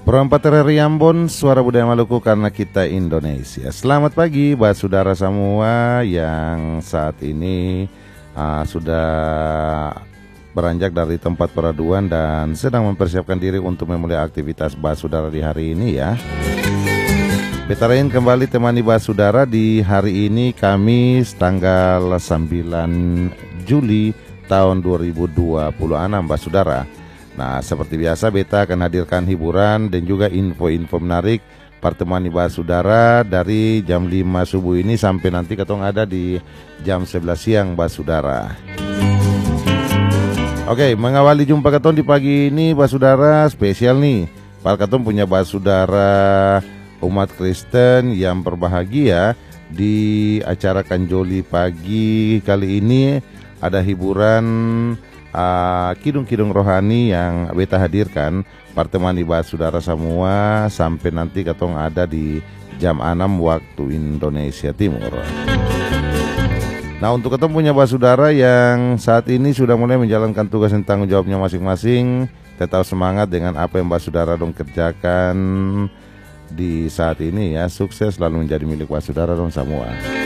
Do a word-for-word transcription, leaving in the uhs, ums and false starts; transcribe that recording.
Perempat dari Ambon, suara budaya Maluku karena kita Indonesia. Selamat pagi buat saudara semua yang saat ini uh, sudah beranjak dari tempat peraduan dan sedang mempersiapkan diri untuk memulai aktivitas bahas saudara di hari ini ya. Betarain kembali temani bahas saudara di hari ini Kamis tanggal sembilan Juli tahun dua ribu dua puluh enam bahas saudara. Nah, seperti biasa beta akan hadirkan hiburan dan juga info-info menarik pertemuan bahas saudara dari jam lima subuh ini sampai nanti ketong ada di jam sebelas siang bahas saudara. Oke, mengawali jumpa ketong di pagi ini bahas saudara spesial nih. Pak ketong punya bahas saudara umat Kristen yang berbahagia di acara Kanjoli pagi kali ini ada hiburan Uh, kidung-kidung rohani yang beta hadirkan pertemuan bahas saudara semua sampai nanti ketong ada di jam enam waktu Indonesia Timur. Nah, untuk ketong punya bahas saudara yang saat ini sudah mulai menjalankan tugas dan tanggung jawabnya masing-masing, tetap semangat dengan apa yang bahas saudara dong kerjakan di saat ini ya. Sukses selalu menjadi milik bahas saudara dong semua.